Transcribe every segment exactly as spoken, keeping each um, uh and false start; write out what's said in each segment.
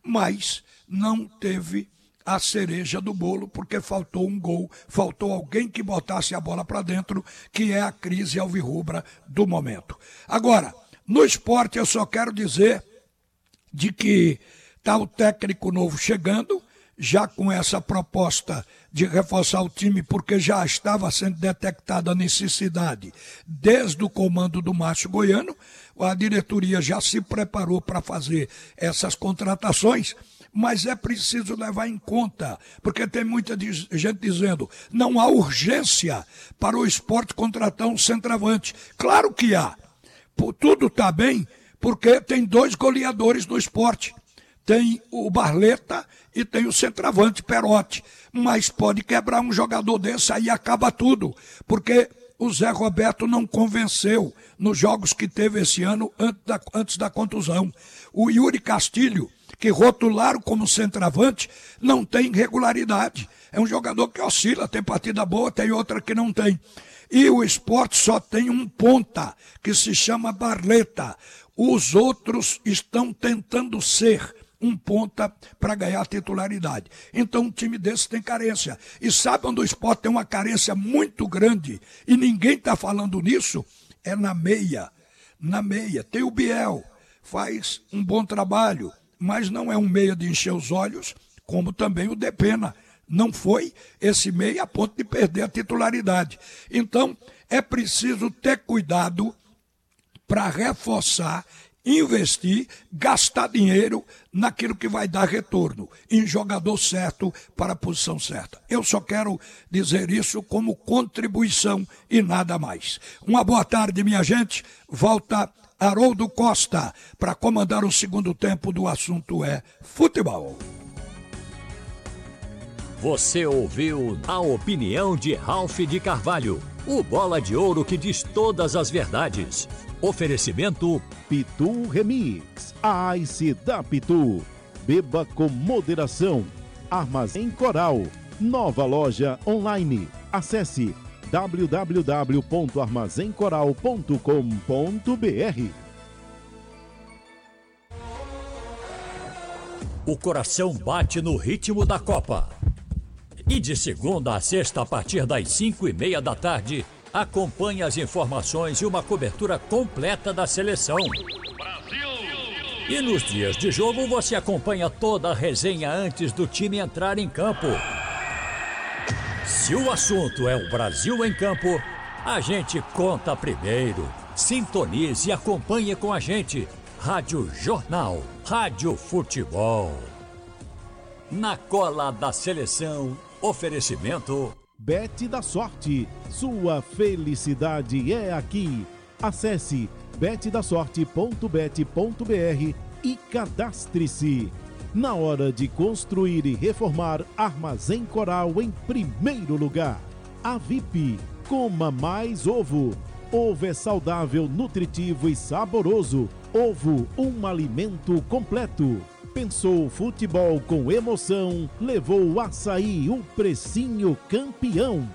mas não teve a cereja do bolo, porque faltou um gol, faltou alguém que botasse a bola para dentro, que é a crise alvirrubra do momento. Agora, no esporte eu só quero dizer de que está o técnico novo chegando, já com essa proposta de reforçar o time, porque já estava sendo detectada a necessidade desde o comando do Márcio Goiano, a diretoria já se preparou para fazer essas contratações, mas é preciso levar em conta, porque tem muita gente dizendo, não há urgência para o esporte contratar um centroavante. Claro que há. Tudo está bem, porque tem dois goleadores no esporte. Tem o Barleta e tem o centroavante Perotti. Mas pode quebrar um jogador desse, aí acaba tudo. Porque o Zé Roberto não convenceu nos jogos que teve esse ano antes da, antes da contusão. O Yuri Castilho, que rotularam como centroavante, não tem regularidade. É um jogador que oscila, tem partida boa, tem outra que não tem. E o esporte só tem um ponta, que se chama Barleta. Os outros estão tentando ser um ponta para ganhar titularidade. Então um time desse tem carência. E sabe onde o esporte tem uma carência muito grande, e ninguém está falando nisso? É na meia. Na meia. Tem o Biel, faz um bom trabalho, mas não é um meia de encher os olhos, como também o Depena. Não foi esse meia a ponto de perder a titularidade. Então, é preciso ter cuidado para reforçar, investir, gastar dinheiro naquilo que vai dar retorno, em jogador certo para a posição certa. Eu só quero dizer isso como contribuição e nada mais. Uma boa tarde, minha gente. Volta Haroldo Costa para comandar o segundo tempo do Assunto é Futebol. Você ouviu a opinião de Ralph de Carvalho, o bola de ouro que diz todas as verdades. Oferecimento Pitu Remix, a Ice da Pitu. Beba com moderação. Armazém Coral, nova loja online. Acesse w w w ponto armazém coral ponto com ponto b r. O coração bate no ritmo da Copa. E de segunda a sexta, a partir das cinco e meia da tarde, acompanhe as informações e uma cobertura completa da seleção. Brasil! E nos dias de jogo, você acompanha toda a resenha antes do time entrar em campo. Se o assunto é o Brasil em campo, a gente conta primeiro. Sintonize e acompanhe com a gente. Rádio Jornal, Rádio Futebol. Na cola da seleção, oferecimento Bet da Sorte, sua felicidade é aqui. Acesse bet da sorte ponto bet ponto b r e cadastre-se. Na hora de construir e reformar, Armazém Coral em primeiro lugar. A V I P, coma mais ovo. Ovo é saudável, nutritivo e saboroso. Ovo, um alimento completo. Pensou futebol com emoção, levou o Açaí, o precinho campeão.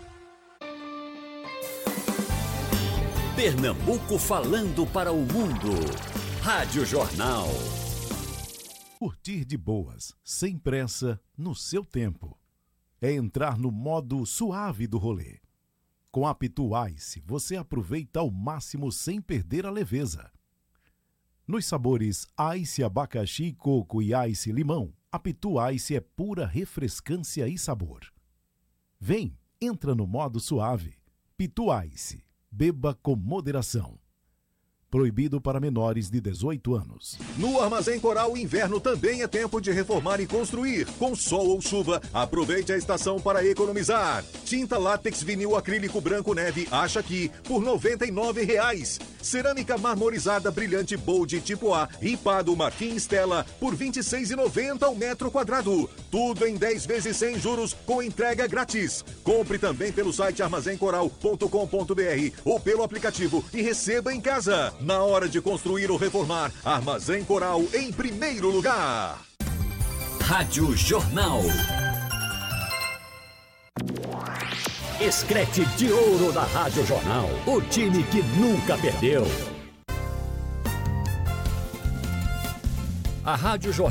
Pernambuco falando para o mundo. Rádio Jornal. Curtir de boas, sem pressa, no seu tempo. É entrar no modo suave do rolê. Com a Pitu Ice, você aproveita ao máximo sem perder a leveza. Nos sabores Ice Abacaxi, Coco e Ice Limão, a Pitu Ice é pura refrescância e sabor. Vem, entra no modo suave. Pitu Ice, beba com moderação. Proibido para menores de dezoito anos. No Armazém Coral, inverno também é tempo de reformar e construir. Com sol ou chuva, aproveite a estação para economizar. Tinta látex vinil acrílico branco neve acha aqui por noventa e nove reais. Cerâmica marmorizada brilhante Bold tipo A ripado Marquinhos Stella por vinte e seis reais e noventa centavos ao metro quadrado. Tudo em dez vezes sem juros com entrega grátis. Compre também pelo site armazém coral ponto com ponto b r ou pelo aplicativo e receba em casa. Na hora de construir ou reformar, Armazém Coral em primeiro lugar. Rádio Jornal. Escrete de ouro da Rádio Jornal. O time que nunca perdeu. A Rádio Jornal